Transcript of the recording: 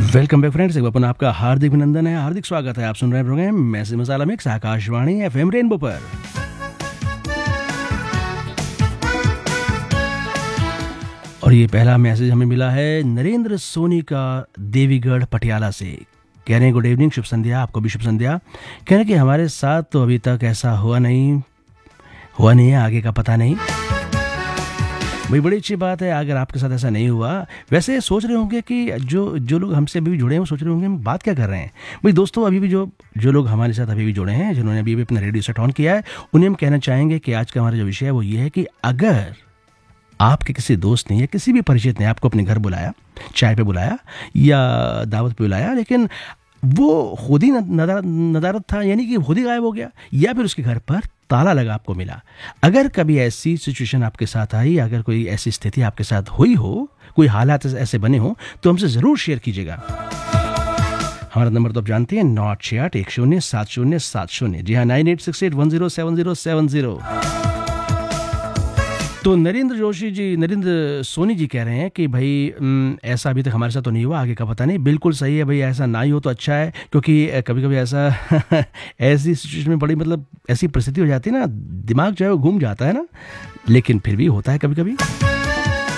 Welcome back friends, एक बार पुनः आपका हार्दिक अभिनंदन है, हार्दिक स्वागत है। आप सुन रहे हैं प्रोग्राम मैसेज मसाला मिक्स आकाशवाणी एफएम रेनबो पर। और ये पहला मैसेज हमें मिला है नरेंद्र सोनी का, देवीगढ़ पटियाला से। कह रहे हैं गुड इवनिंग, शुभ संध्या। आपको भी शुभ संध्या। कह रहे हैं कि हमारे साथ तो अभी तक ऐसा हुआ नहीं है, आगे का पता नहीं। भाई बड़ी अच्छी बात है अगर आपके साथ ऐसा नहीं हुआ। वैसे सोच रहे होंगे कि जो लोग हमसे अभी भी जुड़े हैं वो सोच रहे होंगे हम बात क्या कर रहे हैं। भाई दोस्तों, अभी भी जो लोग हमारे साथ अभी भी जुड़े हैं, जिन्होंने अभी भी अपना रेडियो सेट ऑन किया है, उन्हें हम कहना चाहेंगे कि आज का हमारा जो विषय है वो ये है कि अगर आपके किसी दोस्त ने या किसी भी परिचित ने आपको अपने घर बुलाया, चाय पे बुलाया या दावत पे बुलाया, लेकिन वो खुद ही नदारत था, यानी कि खुद ही गायब हो गया, या फिर उसके घर पर ताला लगा आपको मिला। अगर कभी ऐसी सिचुएशन आपके साथ आई, अगर कोई ऐसी स्थिति आपके साथ हुई हो, कोई हालात ऐसे बने हो, तो हमसे ज़रूर शेयर कीजिएगा। हमारा नंबर तो आप जानते हैं, 9861070770। जी हाँ, 9868107070। तो नरेंद्र सोनी जी कह रहे हैं कि भाई ऐसा अभी तक हमारे साथ तो नहीं हुआ, आगे का पता नहीं। बिल्कुल सही है भाई, ऐसा ना ही हो तो अच्छा है, क्योंकि कभी कभी ऐसा ऐसी सिचुएशन में बड़ी ऐसी परिस्थिति हो जाती है ना, दिमाग जो है वो घूम जाता है ना, लेकिन फिर भी होता है कभी कभी।